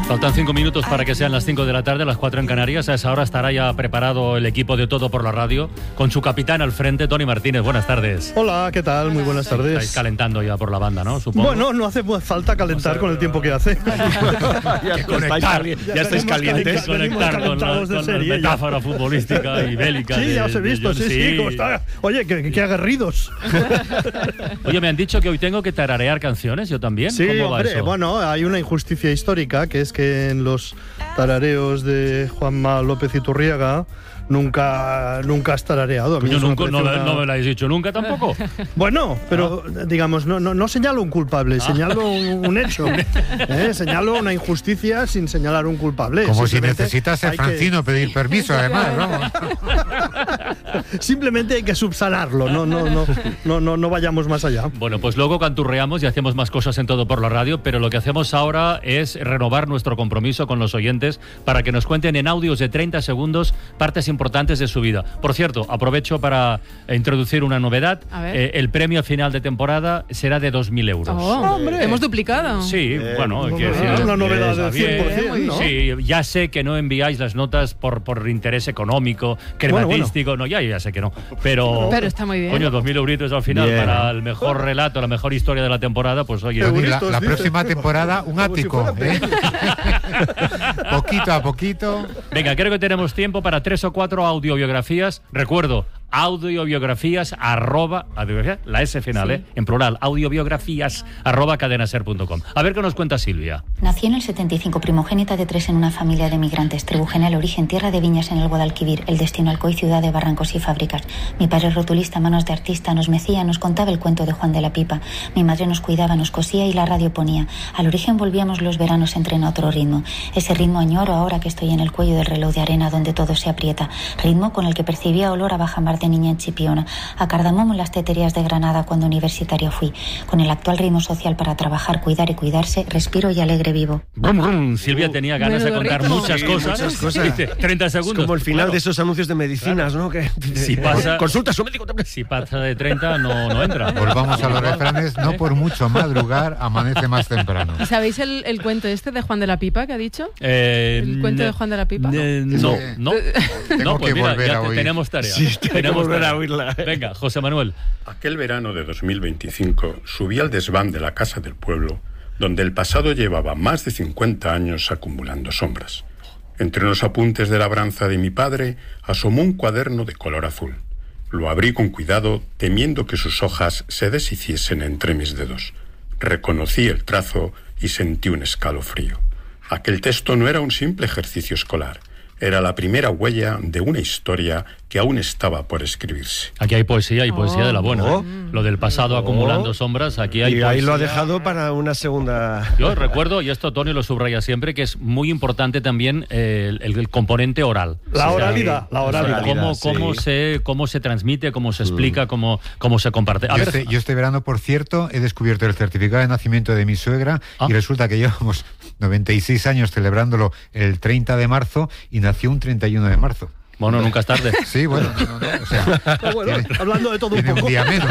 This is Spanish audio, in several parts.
Faltan 5 minutos para que sean las 5 de la tarde, las 4 en Canarias. A esa hora estará ya preparado el equipo de Todo por la Radio, con su capitán al frente, Tony Martínez. Buenas tardes. Hola, ¿qué tal? Muy buenas tardes. Estáis calentando ya por la banda, ¿no? Supongo. Bueno, no hace falta calentar con el tiempo que hace. Ya estáis calientes. Conectar con la metáfora futbolística y bélica. Sí, ya os he visto, sí. Oye, qué aguerridos. Oye, me han dicho que hoy tengo que tararear canciones, ¿yo también? Sí, ¿Cómo va hombre, eso? bueno, hay una injusticia histórica, que es que en los tarareos de Juanma López Iturriaga nunca has tarareado. Yo nunca, no me lo habéis dicho nunca tampoco. Bueno, pero digamos, no señalo un culpable, señalo un hecho. Señalo una injusticia sin señalar un culpable. Como si necesitas ser Francino pedir permiso, además, vamos. Simplemente hay que subsanarlo, no vayamos más allá. Bueno, pues luego canturreamos y hacemos más cosas en Todo por la Radio, pero lo que hacemos ahora es renovar nuestro compromiso con los oyentes para que nos cuenten en audios de 30 segundos partes importantes de su vida. Por cierto, aprovecho para introducir una novedad. El premio final de temporada será de 2.000 euros. ¡Oh, hombre! ¿Hemos duplicado? Sí, bueno, una novedad del 100%, ¿no? Sí, ya sé que no enviáis las notas por interés económico, crematístico, no, ya sé que no, pero está muy bien. Coño, 2.000 euritos al final para el mejor relato, la mejor historia de la temporada, pues oye. La próxima temporada, un ático, poquito a poquito. Venga, creo que tenemos tiempo para 3 o 4 audiobiografías. Recuerdo, audiobiografías la S final, en plural, audiobiografías @cadenaser.com. A ver qué nos cuenta Silvia. Nací en el 75, primogénita de 3 en una familia de migrantes. Tribujena el origen, tierra de viñas en el Guadalquivir, el destino Alcoy, ciudad de barrancos y fábricas. Mi padre rotulista, manos de artista, nos mecía, nos contaba el cuento de Juan de la Pipa. Mi madre nos cuidaba, nos cosía y la radio ponía. Al origen volvíamos los veranos en tren a otro ritmo. Ese ritmo añoro ahora que estoy en el cuello del reloj de arena donde todo se aprieta. Ritmo con el que percibía olor a bajamar de niña en Chipiona, a cardamomo en las teterías de Granada cuando universitaria fui. Con el actual ritmo social para trabajar, cuidar y cuidarse, respiro y alegre vivo. Silvia tenía ganas de contar muchas cosas. Dice, 30 segundos. Es como el final de esos anuncios de medicinas, ¿no? Que si pasa, consulta a su médico también. Si pasa de 30 no entra. Volvamos a los refranes, no por mucho madrugar amanece más temprano. ¿Y sabéis el cuento este de Juan de la Pipa que ha dicho? ¿El cuento de Juan de la Pipa? No. Tengo pues que mira, volver ya a oír. Tenemos tarea. Sí, tenemos que volver a oírla. Venga, José Manuel. Aquel verano de 2025 subí al desván de la casa del pueblo, donde el pasado llevaba más de 50 años acumulando sombras. Entre los apuntes de labranza de mi padre asomó un cuaderno de color azul. Lo abrí con cuidado, temiendo que sus hojas se deshiciesen entre mis dedos. Reconocí el trazo y sentí un escalofrío. Aquel texto no era un simple ejercicio escolar. Era la primera huella de una historia que aún estaba por escribirse. Aquí hay poesía de la buena. Lo del pasado acumulando sombras, aquí hay poesía. Ahí lo ha dejado para una segunda... Yo recuerdo, y esto Tony lo subraya siempre, que es muy importante también el componente oral. La oralidad. Cómo se transmite, cómo se explica, cómo se comparte. Yo este verano, por cierto, he descubierto el certificado de nacimiento de mi suegra y resulta que llevamos 96 años celebrándolo el 30 de marzo y nació un 31 de marzo. Bueno, nunca es tarde. Sí, bueno, o sea, hablando de todo un poco. Un día menos.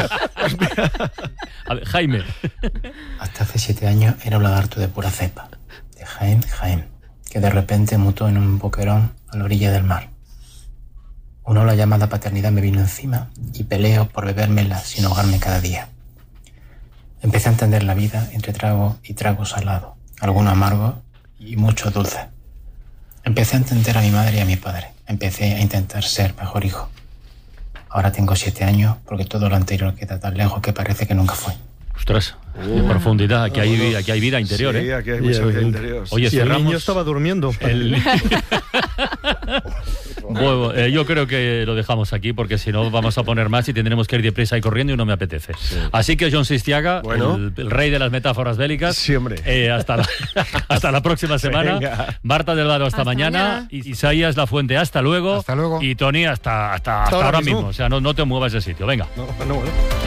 A ver, Jaime. Hasta hace 7 años era un lagarto de pura cepa, de Jaén, que de repente mutó en un boquerón a la orilla del mar. Una ola llamada paternidad me vino encima y peleo por bebérmela sin ahogarme cada día. Empecé a entender la vida entre trago y trago salado, alguno amargo y mucho dulce. Empecé a entender a mi madre y a mi padre. Empecé a intentar ser mejor hijo. Ahora tengo 7 años porque todo lo anterior queda tan lejos que parece que nunca fue. Ostras, de profundidad. Aquí hay vida interior, Sí, aquí hay mucha vida interior. Oye, el niño estaba durmiendo. Bueno, yo creo que lo dejamos aquí porque si no vamos a poner más y tendremos que ir deprisa y corriendo y no me apetece. Sí. Así que John Sistiaga, el rey de las metáforas bélicas. Sí, hombre. Hasta la próxima semana. Venga. Marta Delgado, hasta mañana. Isaías Lafuente, hasta luego. Hasta luego. Y Tony, hasta ahora mismo. O sea, no te muevas de sitio. Venga. No.